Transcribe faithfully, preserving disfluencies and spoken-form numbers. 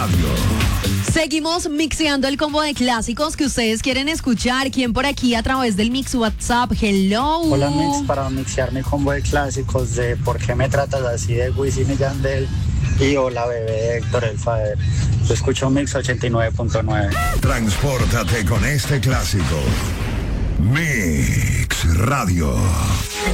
Radio. Seguimos mixeando el combo de clásicos que ustedes quieren escuchar. ¿Quién por aquí a través del mix WhatsApp? Hello. Hola, Mix, para mixear mi combo de clásicos de ¿Por qué me tratas así? De Wisin y Yandel y Hola Bebé de Héctor El Father. Yo escucho Mix ochenta y nueve punto nueve. Transpórtate con este clásico. Mix Radio.